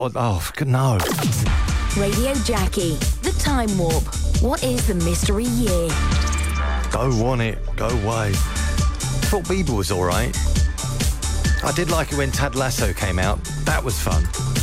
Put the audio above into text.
No. Radio Jackie, The Time Warp. What is the mystery year? Go on it. Go away. Thought Bieber was all right. I did like it when Tad Lasso came out. That was fun.